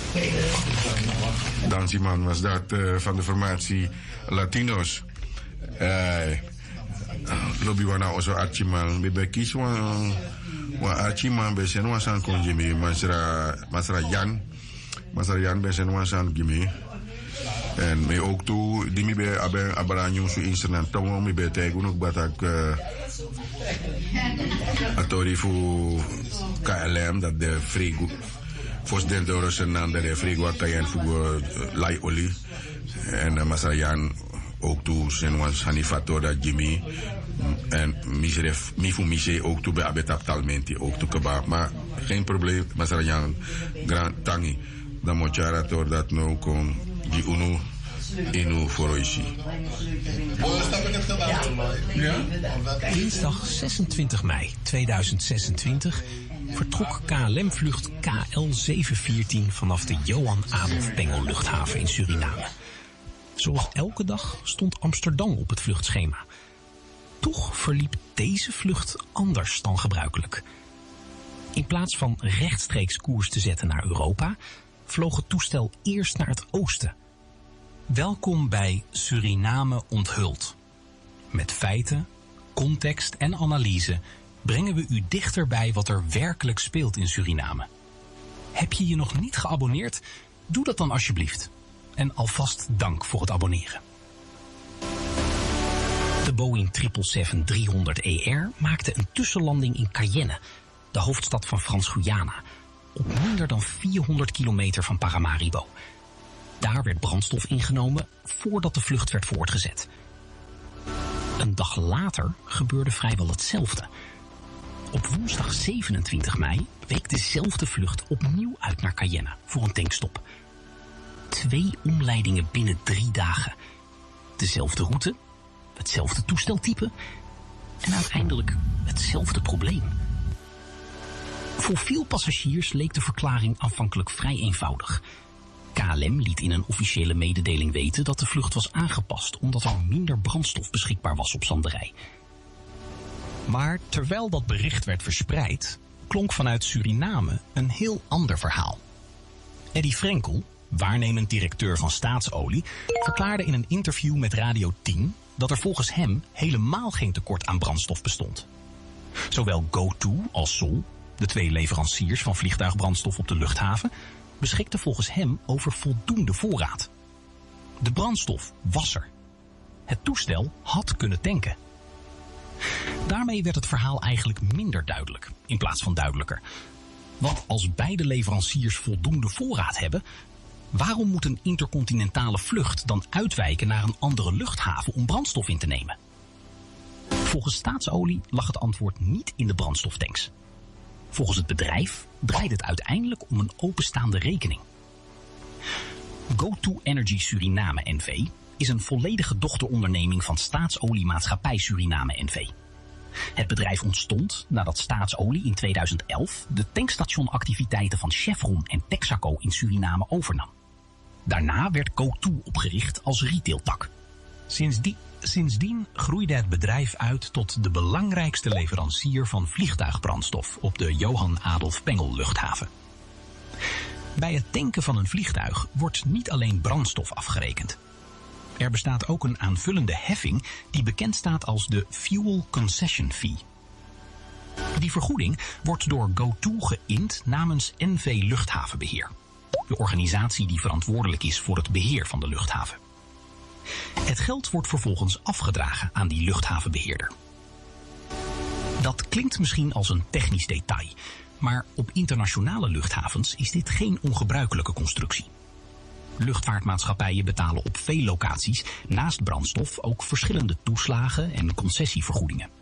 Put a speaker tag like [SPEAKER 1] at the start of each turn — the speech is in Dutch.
[SPEAKER 1] Dansiman was dat van de formatie Latino's. Lobby wana oso Archiman. Bebe kies wan Archiman besen wan san konjimi. Masra Jan besen wan san gimi. En me ook toe, die me bij Abaranjo zo instrument. Toen me bij tegen ook dat ik atori voor KLM dat de frigo voor de euro's en de frigo wat hij voor lai olie en Masrayan ook toe zijn was Hanifato dat Jimmy en misref mi voor misé ook toe bij abetalmenti ook toe kebab maar geen probleem Masrayan grand tangi dan moet je rator dat nou kon die uno inu foroishi.
[SPEAKER 2] Dinsdag 26 mei 2026 vertrok KLM-vlucht KL714 vanaf de Johan Adolf Pengel luchthaven in Suriname. Zoals elke dag stond Amsterdam op het vluchtschema. Toch verliep deze vlucht anders dan gebruikelijk. In plaats van rechtstreeks koers te zetten naar Europa, vloog het toestel eerst naar het oosten. Welkom bij Suriname onthuld. Met feiten, context en analyse brengen we u dichter bij wat er werkelijk speelt in Suriname. Heb je je nog niet geabonneerd? Doe dat dan alsjeblieft. En alvast dank voor het abonneren. De Boeing 777-300ER maakte een tussenlanding in Cayenne, de hoofdstad van Frans-Guyana, op minder dan 400 kilometer van Paramaribo. Daar werd brandstof ingenomen voordat de vlucht werd voortgezet. Een dag later gebeurde vrijwel hetzelfde. Op woensdag 27 mei week dezelfde vlucht opnieuw uit naar Cayenne voor een tankstop. 2 omleidingen binnen 3 dagen. Dezelfde route, hetzelfde toesteltype en uiteindelijk hetzelfde probleem. Voor veel passagiers leek de verklaring aanvankelijk vrij eenvoudig. KLM liet in een officiële mededeling weten dat de vlucht was aangepast omdat er minder brandstof beschikbaar was op Zanderij. Maar terwijl dat bericht werd verspreid, klonk vanuit Suriname een heel ander verhaal. Eddy Frenkel, waarnemend directeur van Staatsolie, verklaarde in een interview met Radio 10 dat er volgens hem helemaal geen tekort aan brandstof bestond. Zowel GoTo als Sol, de 2 leveranciers van vliegtuigbrandstof op de luchthaven, beschikten volgens hem over voldoende voorraad. De brandstof was er. Het toestel had kunnen tanken. Daarmee werd het verhaal eigenlijk minder duidelijk, in plaats van duidelijker. Want als beide leveranciers voldoende voorraad hebben, waarom moet een intercontinentale vlucht dan uitwijken naar een andere luchthaven om brandstof in te nemen? Volgens Staatsolie lag het antwoord niet in de brandstoftanks. Volgens het bedrijf draait het uiteindelijk om een openstaande rekening. GoTo Energy Suriname NV is een volledige dochteronderneming van Staatsoliemaatschappij Suriname NV. Het bedrijf ontstond nadat Staatsolie in 2011 de tankstationactiviteiten van Chevron en Texaco in Suriname overnam. Daarna werd GoTo opgericht als retailtak. Sindsdien groeide het bedrijf uit tot de belangrijkste leverancier van vliegtuigbrandstof op de Johan Adolf Pengel luchthaven. Bij het tanken van een vliegtuig wordt niet alleen brandstof afgerekend. Er bestaat ook een aanvullende heffing die bekend staat als de Fuel Concession Fee. Die vergoeding wordt door GoTo geïnd namens NV Luchthavenbeheer, de organisatie die verantwoordelijk is voor het beheer van de luchthaven. Het geld wordt vervolgens afgedragen aan die luchthavenbeheerder. Dat klinkt misschien als een technisch detail, maar op internationale luchthavens is dit geen ongebruikelijke constructie. Luchtvaartmaatschappijen betalen op veel locaties naast brandstof ook verschillende toeslagen en concessievergoedingen.